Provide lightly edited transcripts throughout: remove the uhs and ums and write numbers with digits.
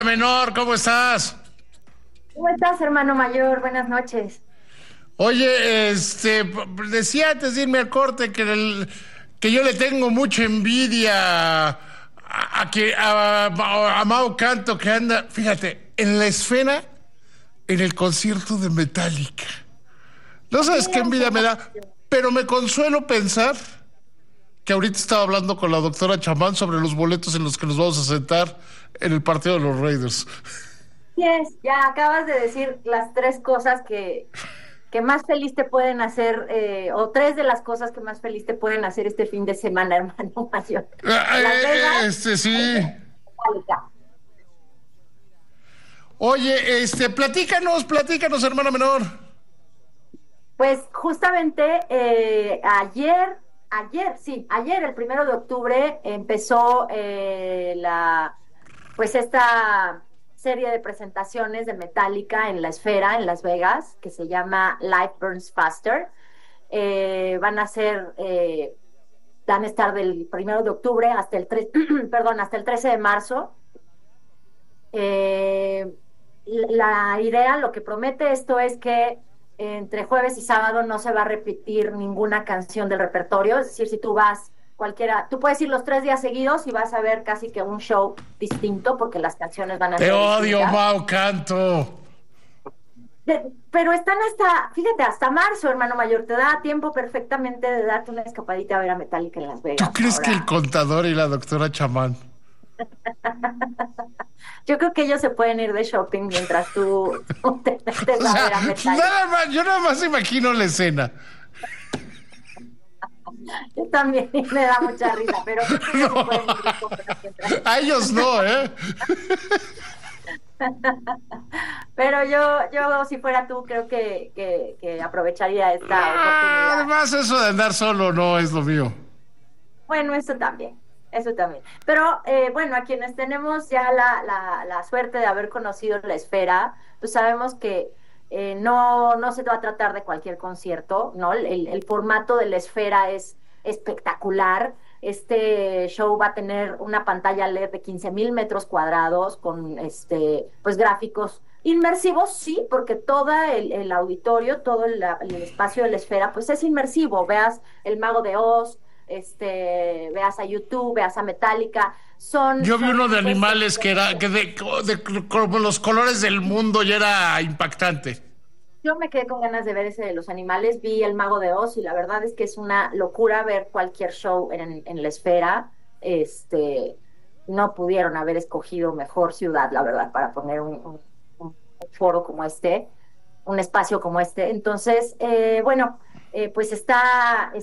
Menor, ¿cómo estás? ¿Cómo estás, hermano mayor? Buenas noches. Oye, decía antes de irme al corte que yo le tengo mucha envidia a Mau Canto, que anda, fíjate, en la esfera, en el concierto de Metallica. No sabes qué Bien, envidia me da, pero me consuelo pensar que ahorita estaba hablando con la doctora Chamán sobre los boletos en los que nos vamos a sentar en el partido de los Raiders. yes, ya acabas de decir las tres cosas que más feliz te pueden hacer, o tres de las cosas que más feliz te pueden hacer este fin de semana, hermano mayor. Las Vegas, Sí. Metallica. Oye, platícanos, hermana menor. Pues justamente ayer, el 1 de octubre, empezó pues esta serie de presentaciones de Metallica en la Esfera, en Las Vegas, que se llama Life Burns Faster. Van a estar del 1 de octubre hasta el 3, perdón, hasta el 13 de marzo. La idea, lo que promete esto es que entre jueves y sábado no se va a repetir ninguna canción del repertorio, es decir, si tú vas tú puedes ir los 3 días seguidos y vas a ver casi que un show distinto porque las canciones van a Te ser odio, distintas. Mau Canto. Pero están fíjate, hasta marzo, hermano mayor, te da tiempo perfectamente de darte una escapadita a ver a Metallica en Las Vegas. ¿Tú crees que el contador y la doctora Chamán? Yo creo que ellos se pueden ir de shopping mientras tú te metes a ver a Metallica. Yo nada más imagino la escena. Yo también me da mucha risa, pero creo que ellos se pueden ir de compras mientras. A ellos no, ¿eh? Pero yo si fuera tú, creo que aprovecharía esta oportunidad. Además, eso de andar solo no es lo mío. Bueno, eso también. Pero bueno, a quienes tenemos ya la suerte de haber conocido la Esfera, pues sabemos que no se va a tratar de cualquier concierto, ¿no? El formato de la Esfera es espectacular. Este show va a tener una pantalla LED de 15,000 metros cuadrados con pues gráficos inmersivos, sí, porque todo el auditorio, todo el espacio de la Esfera, pues es inmersivo. Veas El Mago de Oz, veas a YouTube, veas a Metallica. Yo vi uno de pues, animales que era como los colores del mundo y era impactante. Yo me quedé con ganas de ver ese de los animales, vi El Mago de Oz y la verdad es que es una locura ver cualquier show en la Esfera. No pudieron haber escogido mejor ciudad, la verdad, para poner un foro como un espacio como este. Entonces, bueno, pues está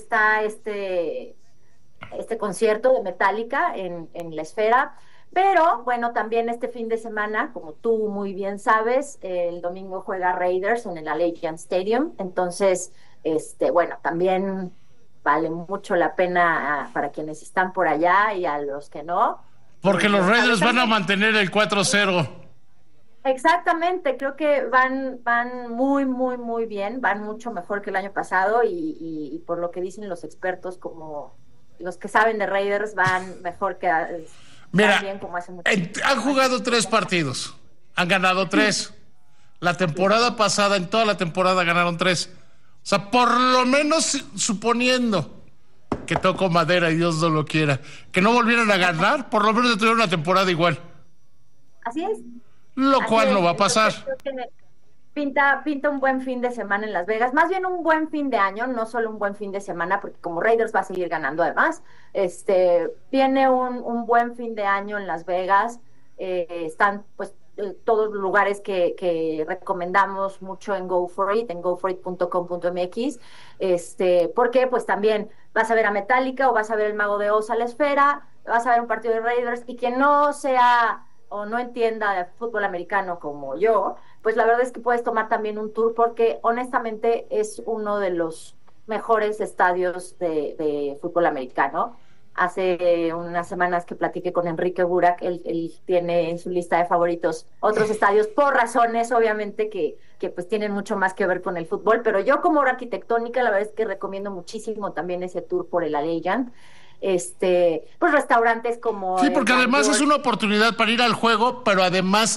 este concierto de Metallica en la Esfera. Pero bueno, también este fin de semana, como tú muy bien sabes, el domingo juega Raiders en el Allegiant Stadium. Entonces, bueno, también vale mucho la pena para quienes están por allá y a los que no. Porque los Raiders van a mantener el 4-0. Exactamente, creo que van muy, muy, muy bien, van mucho mejor que el año pasado y por lo que dicen los expertos, como los que saben de Raiders, van mejor que... Mira, bien como hace mucho han jugado 3 partidos, han ganado 3. La temporada pasada, en toda la temporada ganaron 3. O sea, por lo menos suponiendo que toco madera y Dios no lo quiera, que no volvieran a ganar, por lo menos tuvieron una temporada igual. Así es. Lo cual no va a pasar. Pinta un buen fin de semana en Las Vegas, más bien un buen fin de año, no solo un buen fin de semana, porque como Raiders va a seguir ganando además, viene un buen fin de año en Las Vegas. Están pues todos los lugares que recomendamos mucho en Go For It, en goforit.com.mx, porque pues también vas a ver a Metallica o vas a ver El Mago de Oz a la Esfera, vas a ver un partido de Raiders, y quien no sea o no entienda de fútbol americano como yo, pues la verdad es que puedes tomar también un tour, porque honestamente es uno de los mejores estadios de fútbol americano. Hace unas semanas que platiqué con Enrique Burak, él tiene en su lista de favoritos otros estadios, por razones obviamente que pues tienen mucho más que ver con el fútbol, pero yo como arquitectónica la verdad es que recomiendo muchísimo también ese tour por el Allegiant. Pues restaurantes como sí, porque además es una oportunidad para ir al juego, pero además